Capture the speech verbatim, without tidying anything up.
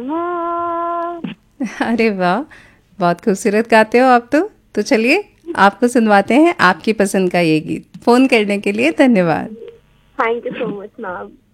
हाँ। अरे वाह, बहुत खूबसूरत गाते हो आप तो। तो चलिए आपको सुनवाते हैं आपकी पसंद का ये गीत। फोन करने के लिए धन्यवाद। Thank you so much ma'am.